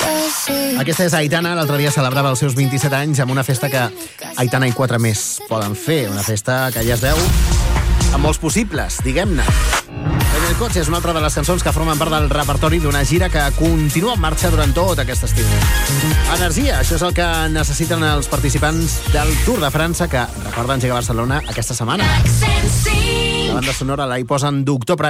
Aquesta és Aitana, l'altre dia celebrava els seus 27 anys amb una festa que Aitana i 4 més poden fer, una festa que ja es veu amb molts possibles, diguem-ne. En el cotxe és una altra de les cançons que formen part del repertori d'una gira que continua en marxa durant tot aquest estiu. Energia, això és el que necessiten els participants del Tour de França, que recorda engega Barcelona aquesta setmana. La banda sonora la hi posen d'octubre.